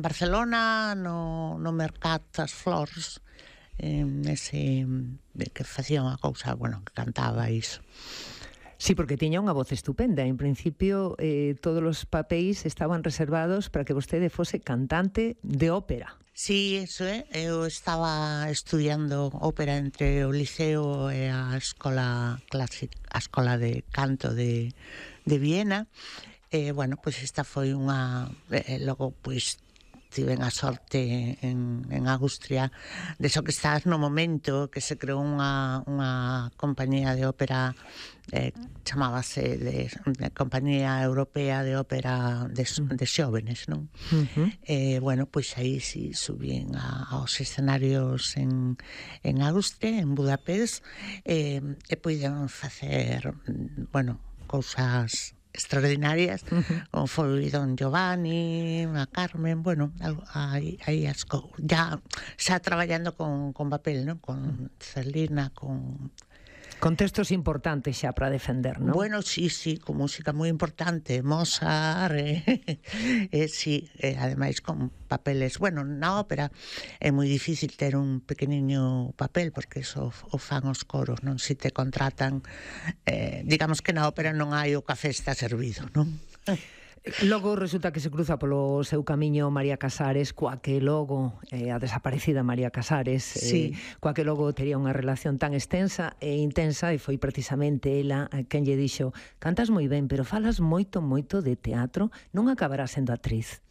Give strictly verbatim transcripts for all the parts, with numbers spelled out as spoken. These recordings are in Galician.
en Barcelona, no, no Mercat das Flors, eh, ese que facía unha cousa, bueno, que cantaba iso. Sí, porque tiña unha voz estupenda. En principio, eh, todos os papéis estaban reservados para que vostede fose cantante de ópera. Sí, eso é. Eu estaba estudiando ópera entre o liceo e a escola clásica, a escola de canto de, de Viena. E, bueno, pois esta foi unha... Eh, logo, pois, tiven a sorte en, en Austria de so que estás no momento que se creou unha, unha compañía de ópera eh, chamábase de, de Compañía Europea de Ópera de, de Xóvenes, non? Uh-huh. Eh, bueno, pois aí si subín a, aos escenarios en, en Austria, en Budapest, eh, e puiden facer, bueno, cousas extraordinarias, uh-huh. como foi Don Giovanni, a Carmen, bueno, aí, aí as co... ya xa traballando con, con papel, ¿no? Con Celina, con... Con textos importantes xa para defender, non? Bueno, sí, sí, con música moi importante, Mozart, eh, eh, sí, eh, ademais con papeles, bueno, na ópera é moi difícil ter un pequeniño papel, porque eso o fan os coros, non? Si te contratan, eh, digamos que na ópera non hai o café está servido, non? Logo resulta que se cruza polo seu camiño María Casares, coa que logo eh, a desaparecida María Casares, sí. eh, coa que logo tería unha relación tan extensa e intensa, e foi precisamente ela quen lle dixo: cantas moi ben, pero falas moito, moito de teatro, non acabarás sendo actriz.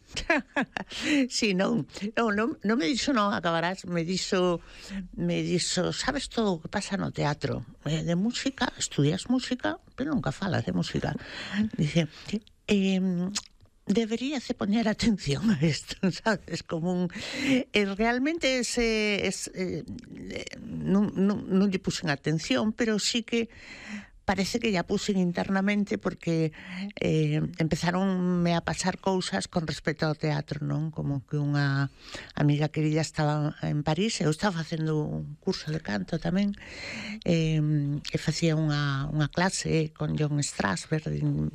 Sí, non, non, non, non me dixo non acabarás, me dixo, me dixo, sabes todo o que pasa no teatro, eh, de música, estudias música, pero nunca falas de música. Dice, eh, deberías de poñer atención a isto, sabes, como un... Eh, realmente ese, es, eh, non, non, non lle puxen atención, pero sí que parece que ya puxen internamente porque eh, empezaronme a pasar cousas con respecto ao teatro, non? Como que unha amiga querida estaba en París, eu estaba facendo un curso de canto tamén, eh, e facía unha, unha clase con John Strasberg de,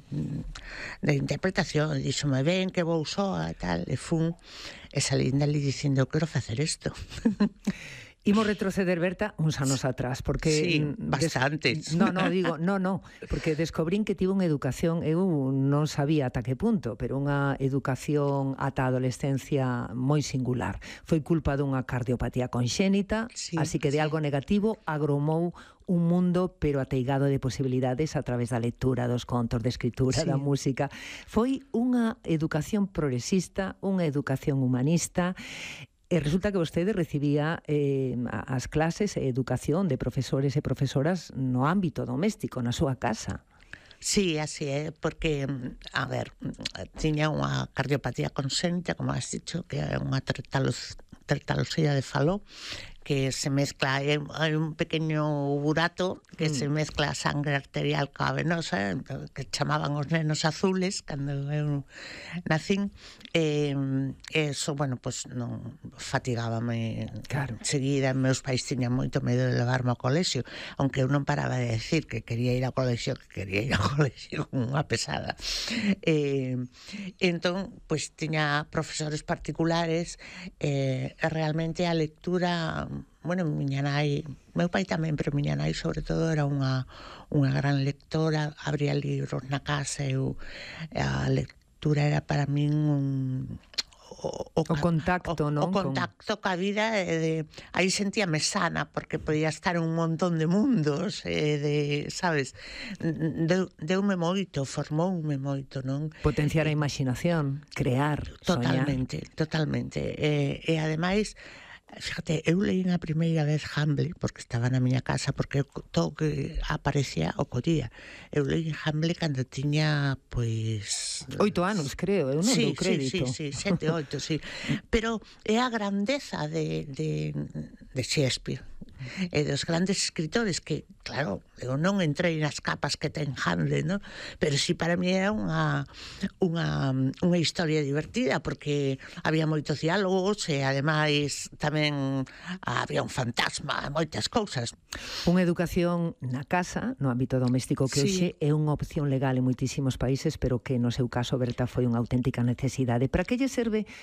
de interpretación, e dixome, ben, que vou soa e tal, e fun, e salí dali dicindo, eu quero facer isto. Imos retroceder, Berta, uns anos atrás, porque... Sí, bastantes. Des... No, no, digo, no, no, porque descobrín que tivo unha educación, eu non sabía ata que punto, pero unha educación ata a adolescencia moi singular. Foi culpa dunha cardiopatía conxénita, sí, así que de sí. algo negativo agromou un mundo pero ateigado de posibilidades a través da lectura, dos contos, de escritura, sí. da música. Foi unha educación progresista, unha educación humanista. E resulta que vostede recibía eh, as clases e educación de profesores e profesoras no ámbito doméstico, na súa casa. Sí, así é, porque, a ver, tiña unha cardiopatía conxénita, como has dicho, que é unha tetraloxía de Fallot, que se mezcla, hai un pequeño burato que mm. se mezcla a sangre arterial coa venosa, que chamaban os nenos azules cando eu nacín, e eso, bueno, pues non fatigábame claro. Seguida, meus pais tiñan moito medo de levarme ao colexio, aunque eu non paraba de decir que quería ir ao colexio, que quería ir ao colexio como unha pesada. E, entón, pues tiña profesores particulares, e realmente a lectura, bueno, miña nai, meu pai tamén, pero miña nai sobre todo era unha unha gran lectora, abría libros na casa, eu a lectura era para min un o, o, o contacto, o, non? O contacto ca vida, e de aí sentíame sana porque podía estar en un montón de mundos, e de, sabes, deu, deume moito, formoume moito, non? Potenciar a imaginación, crear, totalmente, soñar. Totalmente, e, e ademais, fíjate, eu leí a primeira vez Hamlet porque estaba na miña casa, porque todo que aparecía o collía. Eu leí Hamlet cando tiña, pois... Oito anos, creo, eu non sí, dou crédito. Sí, sí, sí, sete, oito, sí. Pero é a grandeza de, de, de Shakespeare e dos grandes escritores que, claro, eu non entrei nas capas que ten Hamlet, ¿no? Pero sí, para mí era unha unha, unha historia divertida porque había moitos diálogos e ademais tamén había un fantasma, moitas cousas. Unha educación na casa, no ámbito doméstico, que hoxe sí. é unha opción legal en moitísimos países, pero que no seu caso, Berta, foi unha auténtica necesidade. Para que lle serve